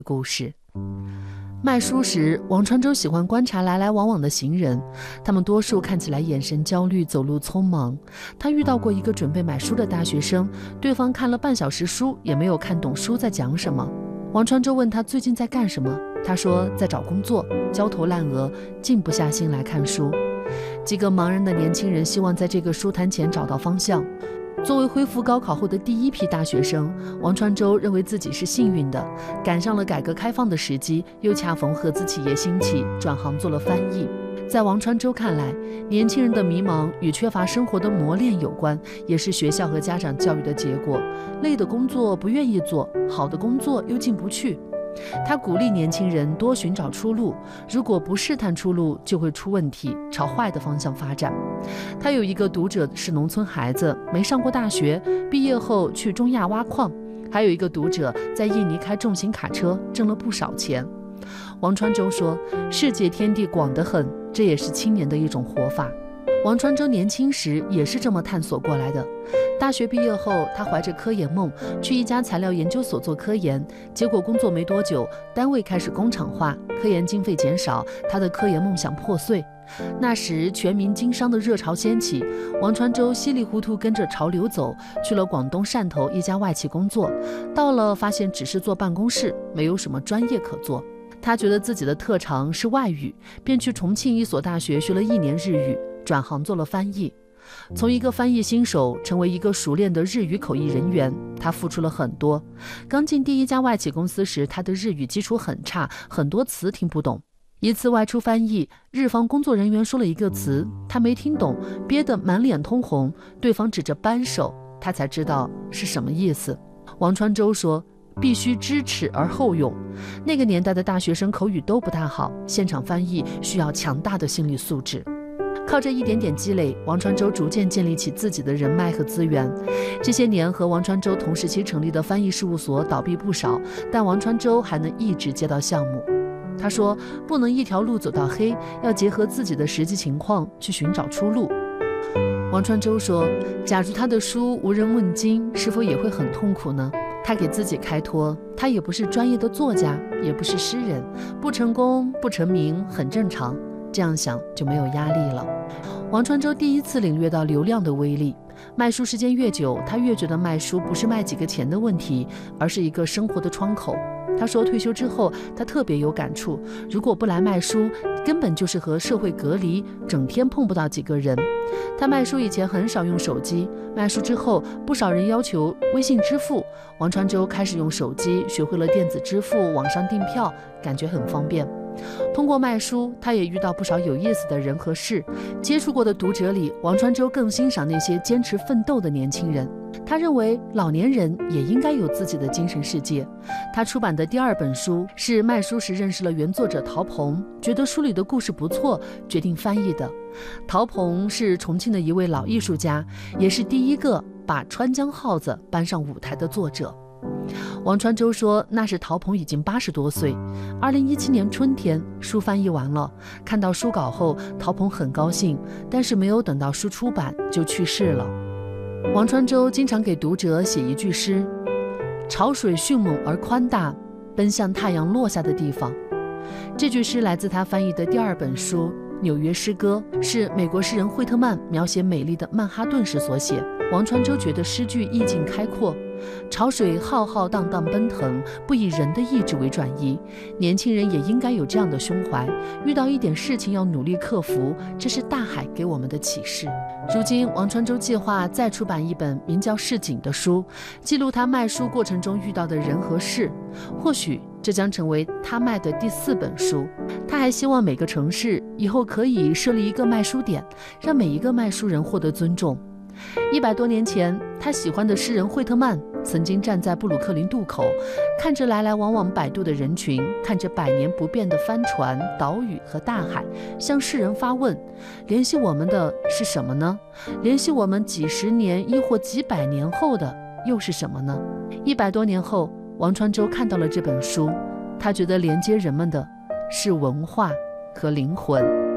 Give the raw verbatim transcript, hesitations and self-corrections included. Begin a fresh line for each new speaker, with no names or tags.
故事。卖书时，王川洲喜欢观察来来往往的行人，他们多数看起来眼神焦虑，走路匆忙。他遇到过一个准备买书的大学生，对方看了半小时书也没有看懂书在讲什么。王川洲问他最近在干什么，他说在找工作，焦头烂额，静不下心来看书。几个茫然的年轻人希望在这个书摊前找到方向。作为恢复高考后的第一批大学生，王川洲认为自己是幸运的，赶上了改革开放的时机，又恰逢合资企业兴起，转行做了翻译。在王川洲看来，年轻人的迷茫与缺乏生活的磨练有关，也是学校和家长教育的结果。累的工作不愿意做，好的工作又进不去。他鼓励年轻人多寻找出路，如果不试探出路，就会出问题，朝坏的方向发展。他有一个读者是农村孩子，没上过大学，毕业后去中亚挖矿；还有一个读者在印尼开重型卡车，挣了不少钱。王川洲说，世界天地广得很，这也是青年的一种活法。王川洲年轻时也是这么探索过来的。大学毕业后，他怀着科研梦去一家材料研究所做科研，结果工作没多久，单位开始工厂化，科研经费减少，他的科研梦想破碎。那时全民经商的热潮掀起，王川洲稀里糊涂跟着潮流走，去了广东汕头一家外企工作。到了发现只是坐办公室，没有什么专业可做。他觉得自己的特长是外语，便去重庆一所大学学了一年日语，转行做了翻译。从一个翻译新手成为一个熟练的日语口译人员，他付出了很多。刚进第一家外企公司时，他的日语基础很差，很多词听不懂。一次外出翻译，日方工作人员说了一个词，他没听懂，憋得满脸通红，对方指着扳手，他才知道是什么意思。王川洲说，必须知耻而后勇。那个年代的大学生口语都不大好，现场翻译需要强大的心理素质。靠着一点点积累，王川洲逐渐建立起自己的人脉和资源。这些年和王川洲同时期成立的翻译事务所倒闭不少，但王川洲还能一直接到项目。他说，不能一条路走到黑，要结合自己的实际情况去寻找出路。王川洲说，假如他的书无人问津，是否也会很痛苦呢？他给自己开脱，他也不是专业的作家，也不是诗人，不成功不成名很正常，这样想就没有压力了。王川洲第一次领略到流量的威力。卖书时间越久，他越觉得卖书不是卖几个钱的问题，而是一个生活的窗口。他说退休之后他特别有感触，如果不来卖书，根本就是和社会隔离，整天碰不到几个人。他卖书以前很少用手机，卖书之后不少人要求微信支付，王川洲开始用手机，学会了电子支付，网上订票，感觉很方便。通过卖书，他也遇到不少有意思的人和事。接触过的读者里，王川洲更欣赏那些坚持奋斗的年轻人。他认为老年人也应该有自己的精神世界。他出版的第二本书是卖书时认识了原作者陶鹏，觉得书里的故事不错，决定翻译的。陶鹏是重庆的一位老艺术家，也是第一个把川江号子搬上舞台的作者。王川洲说，那时陶鹏已经八十多岁。二零一七年春天，书翻译完了，看到书稿后，陶鹏很高兴，但是没有等到书出版就去世了。王川洲经常给读者写一句诗：潮水迅猛而宽大，奔向太阳落下的地方。这句诗来自他翻译的第二本书《纽约诗歌》，是美国诗人惠特曼描写美丽的曼哈顿时所写。王川洲觉得诗句意境开阔，潮水浩浩荡荡奔腾，不以人的意志为转移，年轻人也应该有这样的胸怀，遇到一点事情要努力克服，这是大海给我们的启示。如今王川洲计划再出版一本名叫《市井》的书，记录他卖书过程中遇到的人和事，或许这将成为他卖的第四本书。他还希望每个城市以后可以设立一个卖书点，让每一个卖书人获得尊重。一百多年前，他喜欢的诗人惠特曼曾经站在布鲁克林渡口，看着来来往往摆渡的人群，看着百年不变的帆船、岛屿和大海，向世人发问：联系我们的是什么呢？联系我们几十年亦或几百年后的又是什么呢？一百多年后，王川洲看到了这本书，他觉得连接人们的是文化和灵魂。